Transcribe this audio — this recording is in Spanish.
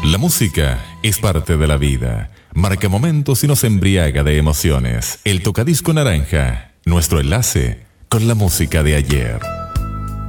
La música es parte de la vida. Marca momentos y nos embriaga de emociones. El Tocadisco Naranja, nuestro enlace con la música de ayer.